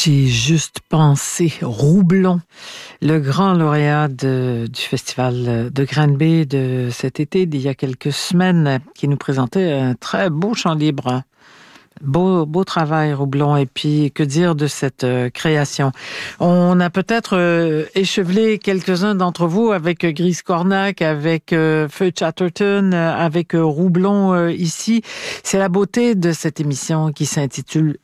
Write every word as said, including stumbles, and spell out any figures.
J'y ai juste pensé. Roublon, le grand lauréat de, du festival de Granby de cet été, d'il y a quelques semaines, qui nous présentait un très beau chant libre. Beau, beau travail, Roublon. Et puis, que dire de cette euh, création? On a peut-être euh, échevelé quelques-uns d'entre vous avec Grise Cornac, avec euh, Feu Chatterton, euh, avec euh, Roublon euh, ici. C'est la beauté de cette émission qui s'intitule